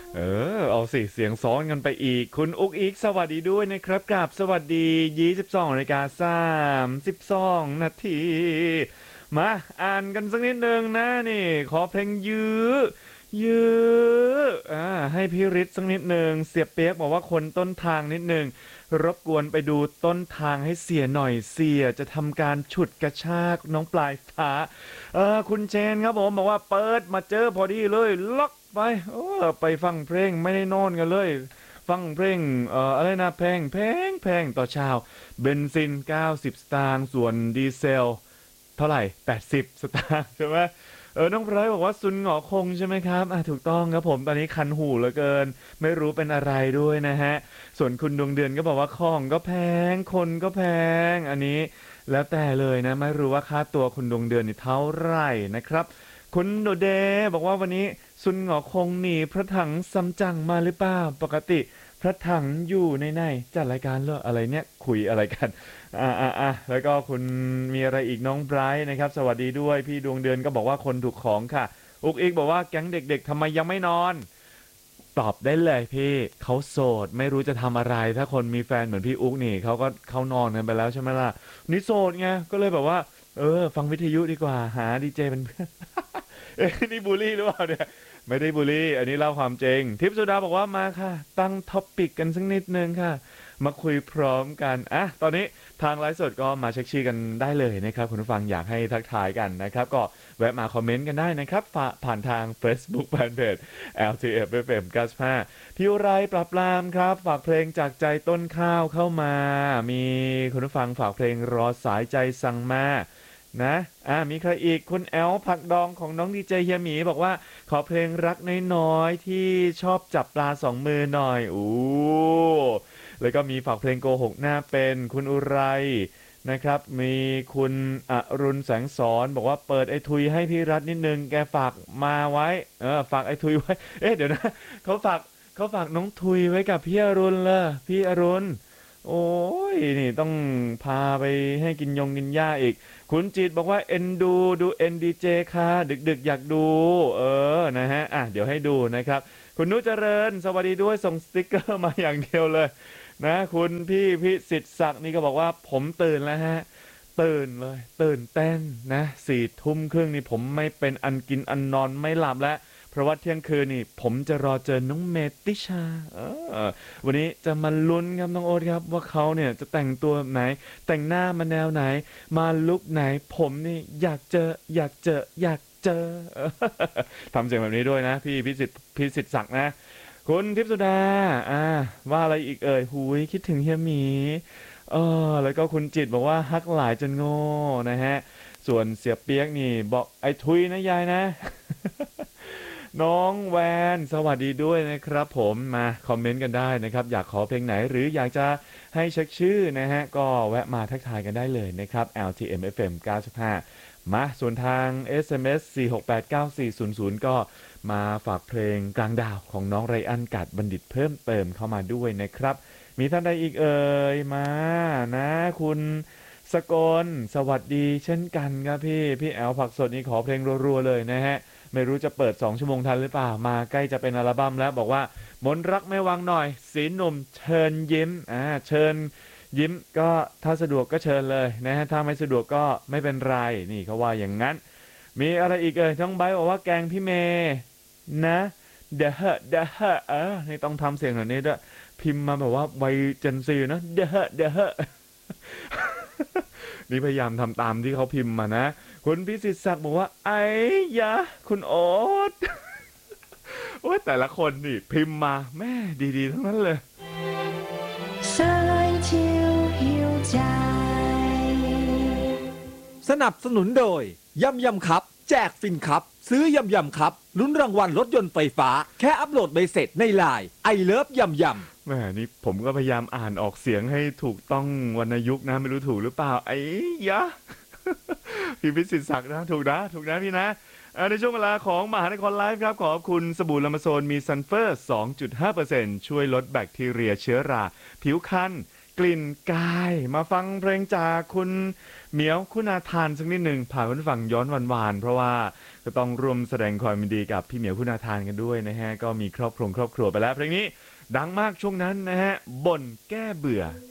เอเอาสิเสียงซ้อนกันไปอีกคุณอุ๊กอีกสวัสดีด้วยนะครับกราบสวัสดี22:32 นาทีมาอ่านกันสักนิดนึงนะนี่ขอเพลงยื้อให้พี่ฤทธิ์สักนิดนึงเสียเปียกบอกว่าคนต้นทางนิดนึงรบกวนไปดูต้นทางให้เสียหน่อยเสียจะทำการฉุดกระชากน้องปลายฟ้าคุณเชนครับผมบอกว่าเปิดมาเจอพอดีเลยล็อกไปไปฟังเพลงไม่ได้นอนกันเลยฟังเพลงอะไรนะแพงต่อเช้าเบนซิน90สตางค์ส่วนดีเซลเท่าไหร่80สตางค์ใช่ไหมน้องไบรท์บอกว่าซุนหงอคงใช่ไหมครับถูกต้องครับผมตอนนี้คันหูเหลือเกินไม่รู้เป็นอะไรด้วยนะฮะส่วนคุณดวงเดือนก็บอกว่าของก็แพงคนก็แพงอันนี้แล้วแต่เลยนะไม่รู้ว่าค่าตัวคุณดวงเดือนนี่เท่าไหร่นะครับคุณโดเดบอกว่าวันนี้ซุนหงอคงหนีพระถังซัมจั๋งมาหรือเปล่าปกติพระถังอยู่ในจัดรายการเหรออะไรเนี่ยคุยอะไรกันแล้วก็คุณมีอะไรอีกน้องไบรท์นะครับสวัสดีด้วยพี่ดวงเดือนก็บอกว่าคนถูกของค่ะอุกอีกบอกว่าแก๊งเด็กๆทำไมยังไม่นอนตอบได้เลยพี่เขาโสดไม่รู้จะทำอะไรถ้าคนมีแฟนเหมือนพี่อุกนี่เขาก็เขานอนกันไปแล้วใช่ไหมล่ะนี่โสดไงก็เลยแบบว่าฟังวิทยุดีกว่าหาดีเจเป็นเพื่อน นี่บูลลี่หรือเปล่าเนี่ยไม่ได้บูลลี่อันนี้เล่าความจริงทิพย์สุดาบอกว่ามาค่ะตั้งท็อปปิกกันสักนิดนึงค่ะมาคุยพร้อมกันตอนนี้ทางไลฟ์สดก็มาเช็คชื่อกันได้เลยนะครับคุณผู้ฟังอยากให้ทักทายกันนะครับก็แวะมาคอมเมนต์กันได้นะครับผ่านทาง Facebook Fanpage LTFFM 95พี่ไรปรับปรามครับฝากเพลงจากใจต้นข้าวเข้ามามีคุณผู้ฟังฝากเพลงรอสายใจสั่งมานะมีใครอีกคุณแอลผักดองของน้องดีเจเฮียหมีบอกว่าขอเพลงรักน้อยๆที่ชอบจับปลาสองมือหน่อยแล้วก็มีฝากเพลงโกหกหน้าเป็นคุณอุไรนะครับมีคุณอรุณแสงสอนบอกว่าเปิดไอทุยให้พี่รัฐนิดนึงแกฝากมาไว้ฝากไอทุยไว้เดี๋ยวนะเขาฝากน้องทุยไว้กับพี่อรุณเลยพี่อรุณโอ้ยนี่ต้องพาไปให้กินหญ้าอีกคุณจิตบอกว่าเอ็นดูเอ็นดีเจค่ะดึกอยากดูนะฮะเดี๋ยวให้ดูนะครับคุณนุเจริญสวัสดีด้วยส่งสติกเกอร์มาอย่างเดียวเลยนะคุณพี่พิสิทธิ์ศักดิ์นี่ก็บอกว่าผมตื่นแล้วฮะตื่นเลยตื่นเต้นนะ4 ทุ่มครึ่งนี่ผมไม่เป็นอันกินอันนอนไม่หลับแล้วเพราะว่าเที่ยงคืนนี่ผมจะรอเจอน้องเมติชาวันนี้จะมาลุ้นครับน้องโอ๊ตครับว่าเขาเนี่ยจะแต่งตัวแบบไหนแต่งหน้ามาแนวไหนมาลุคไหนผมนี่อยากเจอทำเสียงแบบนี้ด้วยนะพี่พิสิทธิ์ศักดิ์นะคุณทิพย์สุดาว่าอะไรอีกหูยคิดถึงเฮียหมีแล้วก็คุณจิตบอกว่าฮักหลายจนโง่นะฮะส่วนเสียเปียกนี่บอกไอ้ทุยนะยายนะ น้องแวนสวัสดีด้วยนะครับผมมาคอมเมนต์กันได้นะครับอยากขอเพลงไหนหรืออยากจะให้เช็คชื่อนะฮะก็แวะมาทักทายกันได้เลยนะครับ LTMFM 95มาส่วนทาง SMS 4689400ก็มาฝากเพลงกลางดาวของน้องไรอันกัดบัณฑิตเพิ่มเติมเข้ามาด้วยนะครับมีท่านใดอีกมานะคุณสกลสวัสดีเช่นกันครับพี่แอลผักสดนี่ขอเพลงรัวๆเลยนะฮะไม่รู้จะเปิด2 ชั่วโมงทันหรือเปล่ามาใกล้จะเป็นอัลบั้มแล้วบอกว่ามนรักไม่วางหน่อยสีหนุ่มเชิญยิ้มเชิญยิ้มก็ถ้าสะดวกก็เชิญเลยนะฮะถ้าไม่สะดวกก็ไม่เป็นไรนี่เขาว่าอย่างนั้นมีอะไรอีกท้องใบบอกว่าแกงพี่เมย์นะเดอะนี่ต้องทำเสียงแบบนี้ด้วยพิมพ์มาแบบว่าวัยเจนซีนะเดอะนี่พยายามทำตามที่เขาพิมพ์มานะคุณพิสิทธิ์ศักดิ์บอกว่าไอ้ยะคุณโอ๊ตโอ้ยแต่ละคนนี่พิมพ์มาแม่ดีๆทั้งนั้นเลย山丘曉ใจสนับสนุนโดยยำครับแจกฟินครับซื้อยำครับลุ้นรางวัลรถยนต์ไฟฟ้าแค่อัปโหลดใบเสร็จในไลน์ไอเลิฟยำแม่นี่ผมก็พยายามอ่านออกเสียงให้ถูกต้องวรรณยุกต์นะไม่รู้ถูกหรือเปล่าไอ้ยะพี่พิสิทธิ์ศักดิ์นะถูกนะพี่นะในช่วงเวลาของมหานครไลฟ์ครับขอบคุณสบู่ลามาโซนมีซันเฟอร์ 2.5% ช่วยลดแบคทีเรียเชื้อราผิวคันกลิ่นกายมาฟังเพลงจากคุณเหมียวคุณาทานสักนิดหนึ่งผ่านคุณฟังย้อนหวานๆเพราะว่าก็ต้องร่วมแสดงความยินดีกับพี่เหมียวคุณาทานกันด้วยนะฮะก็มีครอบครัวไปแล้วเพลงนี้ดังมากช่วงนั้นนะฮะบ่นแก้เบื่อ